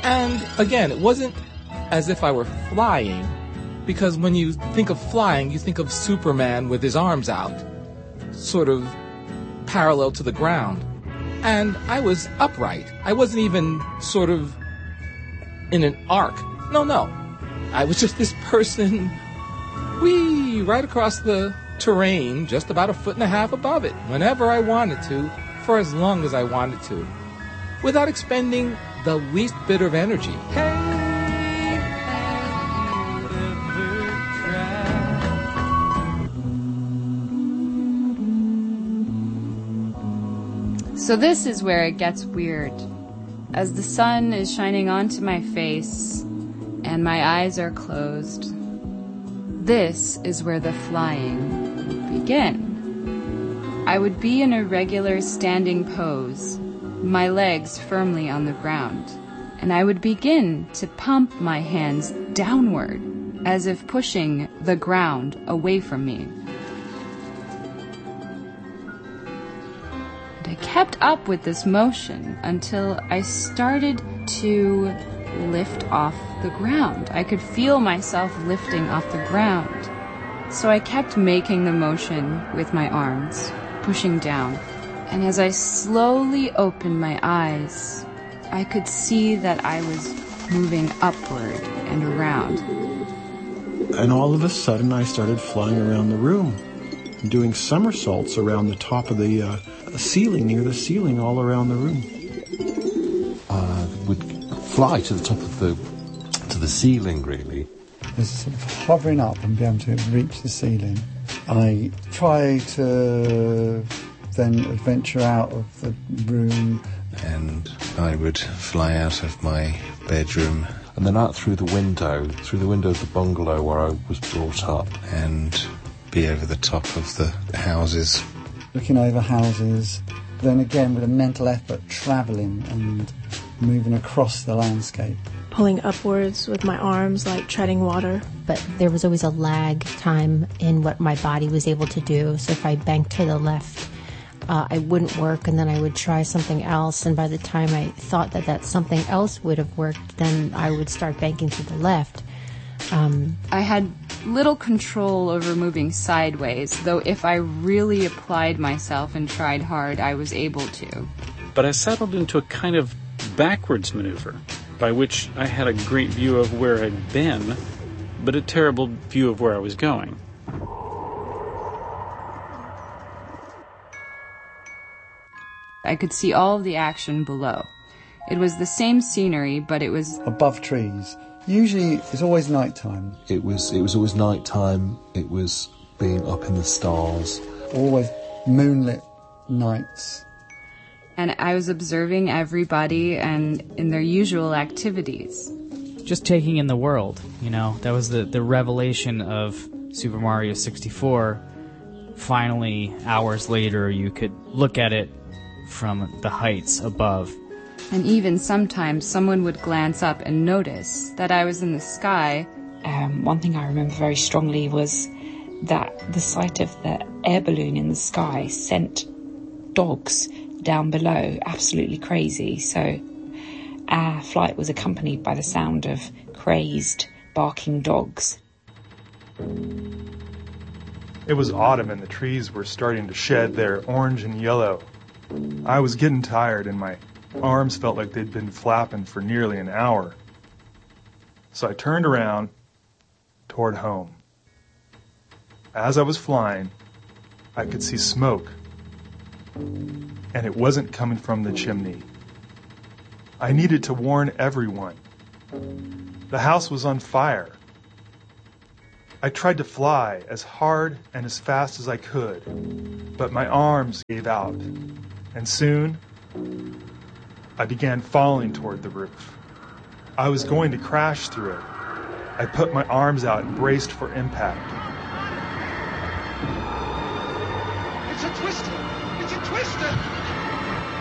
And again, it wasn't as if I were flying, because when you think of flying, you think of Superman with his arms out, sort of parallel to the ground. And I was upright. I wasn't even sort of in an arc. No. I was just this person, right across the terrain, just about 1.5 feet above it, whenever I wanted to, for as long as I wanted to, without expending the least bit of energy. So this is where it gets weird. As the sun is shining onto my face and my eyes are closed, this is where the flying would begin. I would be in a regular standing pose, my legs firmly on the ground, and I would begin to pump my hands downward as if pushing the ground away from me. I kept up with this motion until I started to lift off the ground. I could feel myself lifting off the ground. So I kept making the motion with my arms, pushing down. And as I slowly opened my eyes, I could see that I was moving upward and around. And all of a sudden I started flying around the room, doing somersaults around the top of the ceiling, near the ceiling, all around the room. Would fly to the top of the ceiling, really. There's sort of hovering up and be able to reach the ceiling. I try to then adventure out of the room. And I would fly out of my bedroom. And then out through the window of the bungalow where I was brought up. And be over the top of the houses. Looking over houses, then again with a mental effort travelling and moving across the landscape. Pulling upwards with my arms like treading water. But there was always a lag time in what my body was able to do. So if I banked to the left, I wouldn't work, and then I would try something else. And by the time I thought that something else would have worked, then I would start banking to the left. I had little control over moving sideways, though if I really applied myself and tried hard, I was able to. But I settled into a kind of backwards maneuver, by which I had a great view of where I'd been, but a terrible view of where I was going. I could see all of the action below. It was the same scenery, but it was above trees. Usually it's always nighttime. It was always nighttime. It was being up in the stars. Always moonlit nights. And I was observing everybody and in their usual activities. Just taking in the world, that was the revelation of Super Mario 64. Finally, hours later, you could look at it from the heights above. And even sometimes someone would glance up and notice that I was in the sky. One thing I remember very strongly was that the sight of the air balloon in the sky sent dogs down below absolutely crazy. So our flight was accompanied by the sound of crazed, barking dogs. It was autumn and the trees were starting to shed their orange and yellow. I was getting tired and my arms felt like they'd been flapping for nearly an hour. So I turned around toward home. As I was flying, I could see smoke, and it wasn't coming from the chimney. I needed to warn everyone. The house was on fire. I tried to fly as hard and as fast as I could, but my arms gave out, and soon I began falling toward the roof. I was going to crash through it. I put my arms out and braced for impact.